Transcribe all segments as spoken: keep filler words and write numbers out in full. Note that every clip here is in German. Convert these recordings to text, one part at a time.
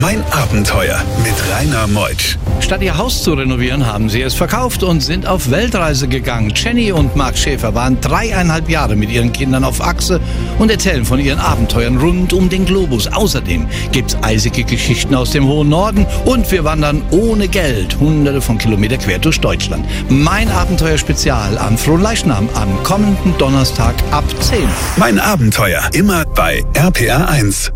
Mein Abenteuer mit Rainer Meutsch. Statt ihr Haus zu renovieren, haben sie es verkauft und sind auf Weltreise gegangen. Jenny und Marc Schäfer waren dreieinhalb Jahre mit ihren Kindern auf Achse und erzählen von ihren Abenteuern rund um den Globus. Außerdem gibt's eisige Geschichten aus dem hohen Norden und wir wandern ohne Geld hunderte von Kilometern quer durch Deutschland. Mein Abenteuer-Spezial am Fronleichnam am kommenden Donnerstag ab zehn. Mein Abenteuer immer bei R P R eins.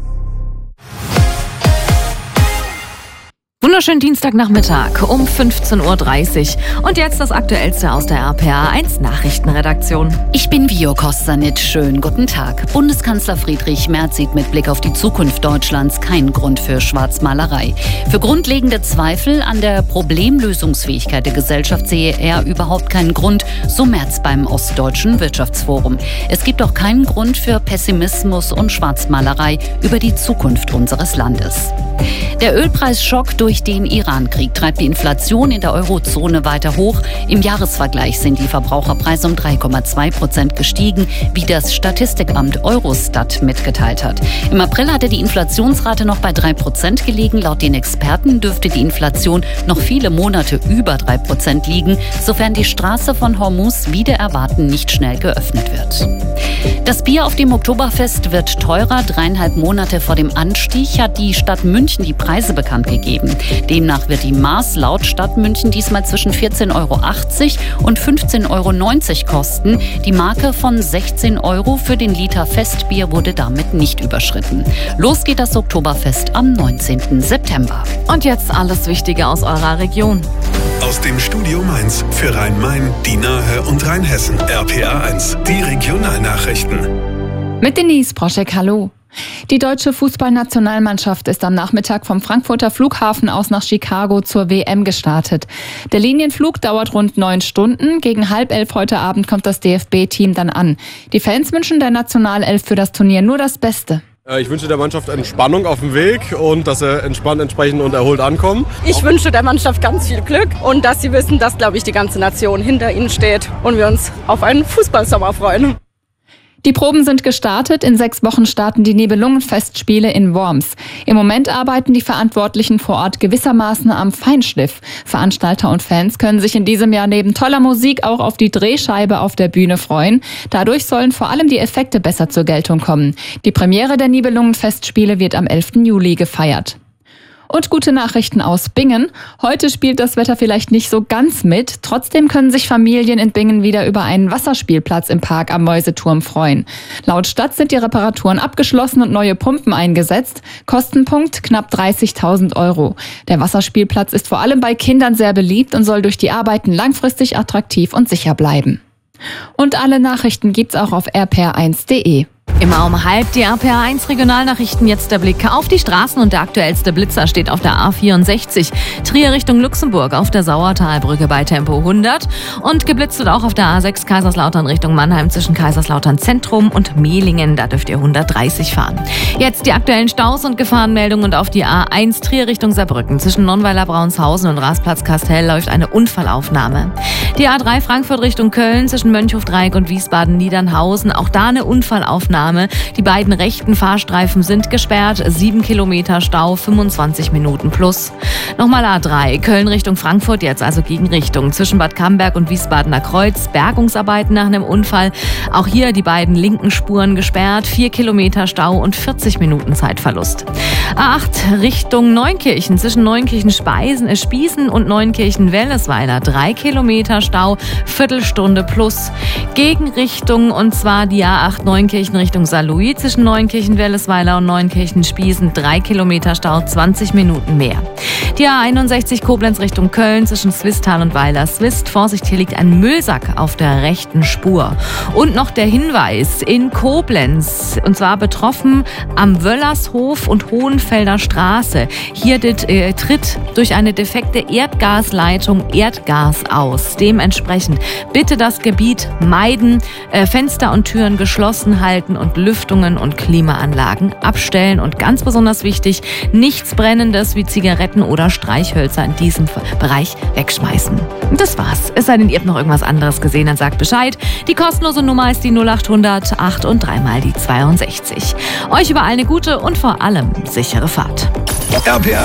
Wunderschönen Dienstagnachmittag um fünfzehn Uhr dreißig. Und jetzt das Aktuellste aus der R P R eins Nachrichtenredaktion. Ich bin Vio Kostanit. Schönen guten Tag. Bundeskanzler Friedrich Merz sieht mit Blick auf die Zukunft Deutschlands keinen Grund für Schwarzmalerei. Für grundlegende Zweifel an der Problemlösungsfähigkeit der Gesellschaft sehe er überhaupt keinen Grund, so Merz beim Ostdeutschen Wirtschaftsforum. Es gibt auch keinen Grund für Pessimismus und Schwarzmalerei über die Zukunft unseres Landes. Der Ölpreisschock durch den Iran-Krieg treibt die Inflation in der Eurozone weiter hoch. Im Jahresvergleich sind die Verbraucherpreise um drei Komma zwei Prozent gestiegen, wie das Statistikamt Eurostat mitgeteilt hat. Im April hatte die Inflationsrate noch bei drei Prozent gelegen. Laut den Experten dürfte die Inflation noch viele Monate über drei Prozent liegen, sofern die Straße von Hormuz wider Erwarten nicht schnell geöffnet wird. Das Bier auf dem Oktoberfest wird teurer. Dreieinhalb Monate vor dem Anstieg hat die Stadt München die Preise bekannt gegeben. Demnach wird die Maß laut Stadt München diesmal zwischen vierzehn Euro achtzig und fünfzehn Euro neunzig kosten. Die Marke von sechzehn Euro für den Liter Festbier wurde damit nicht überschritten. Los geht das Oktoberfest am neunzehnten September. Und jetzt alles Wichtige aus eurer Region. Aus dem Studio Mainz für Rhein-Main, die Nahe und Rheinhessen. R P R eins, die Regionalnachrichten. Mit Denise Proschek, hallo. Die deutsche Fußballnationalmannschaft ist am Nachmittag vom Frankfurter Flughafen aus nach Chicago zur W M gestartet. Der Linienflug dauert rund neun Stunden. Gegen halb elf heute Abend kommt das D F B-Team dann an. Die Fans wünschen der Nationalelf für das Turnier nur das Beste. Ich wünsche der Mannschaft Entspannung auf dem Weg und dass sie entspannt, entsprechend und erholt ankommen. Ich wünsche der Mannschaft ganz viel Glück und dass sie wissen, dass, glaube ich, die ganze Nation hinter ihnen steht und wir uns auf einen Fußballsommer freuen. Die Proben sind gestartet. In sechs Wochen starten die Nibelungenfestspiele in Worms. Im Moment arbeiten die Verantwortlichen vor Ort gewissermaßen am Feinschliff. Veranstalter und Fans können sich in diesem Jahr neben toller Musik auch auf die Drehscheibe auf der Bühne freuen. Dadurch sollen vor allem die Effekte besser zur Geltung kommen. Die Premiere der Nibelungenfestspiele wird am elften Juli gefeiert. Und gute Nachrichten aus Bingen. Heute spielt das Wetter vielleicht nicht so ganz mit. Trotzdem können sich Familien in Bingen wieder über einen Wasserspielplatz im Park am Mäuseturm freuen. Laut Stadt sind die Reparaturen abgeschlossen und neue Pumpen eingesetzt. Kostenpunkt knapp dreißigtausend Euro. Der Wasserspielplatz ist vor allem bei Kindern sehr beliebt und soll durch die Arbeiten langfristig attraktiv und sicher bleiben. Und alle Nachrichten gibt's auch auf r p r eins punkt de. Immer um halb die R P R eins Regionalnachrichten. Jetzt der Blick auf die Straßen und der aktuellste Blitzer steht auf der A vierundsechzig. Trier Richtung Luxemburg auf der Sauertalbrücke bei Tempo hundert. Und geblitzt wird auch auf der A sechs Kaiserslautern Richtung Mannheim zwischen Kaiserslautern Zentrum und Mehlingen. Da dürft ihr hundertdreißig fahren. Jetzt die aktuellen Staus und Gefahrenmeldungen und auf die A eins Trier Richtung Saarbrücken. Zwischen Nonnweiler Braunshaus und Rasplatz-Kastel läuft eine Unfallaufnahme. Die A drei Frankfurt Richtung Köln zwischen Mönchhofdreieck und Wiesbaden-Niedernhausen. Auch da eine Unfallaufnahme. Die beiden rechten Fahrstreifen sind gesperrt. Sieben Kilometer Stau, fünfundzwanzig Minuten plus. Nochmal A drei, Köln Richtung Frankfurt, jetzt also Gegenrichtung. Zwischen Bad Camberg und Wiesbadener Kreuz. Bergungsarbeiten nach einem Unfall. Auch hier die beiden linken Spuren gesperrt. Vier Kilometer Stau und vierzig Minuten Zeitverlust. A acht Richtung Neunkirchen. Zwischen Neunkirchen-Speisen, äh, Spießen und Neunkirchen-Wellesweiler. Drei Kilometer Stau, Viertelstunde plus. Gegenrichtung und zwar die A acht Neunkirchen Richtung Saarlouis zwischen Neunkirchen-Wellesweiler und Neunkirchen-Spießen. Drei Kilometer Stau, zwanzig Minuten mehr. Die A einundsechzig Koblenz Richtung Köln zwischen Swisttal und Weiler-Swist. Vorsicht, hier liegt ein Müllsack auf der rechten Spur. Und noch der Hinweis in Koblenz, und zwar betroffen am Wöllershof und Hohenfelder Straße. Hier dit, äh, tritt durch eine defekte Erdgasleitung Erdgas aus. Dementsprechend bitte das Gebiet meiden, äh, Fenster und Türen geschlossen halten Toiletten und Lüftungen und Klimaanlagen abstellen. Und ganz besonders wichtig, nichts Brennendes wie Zigaretten oder Streichhölzer in diesem Bereich wegschmeißen. Und das war's. Es sei denn, ihr habt noch irgendwas anderes gesehen, dann sagt Bescheid. Die kostenlose Nummer ist die null acht hundert acht und dreimal die zweiundsechzig. Euch überall eine gute und vor allem sichere Fahrt. R P A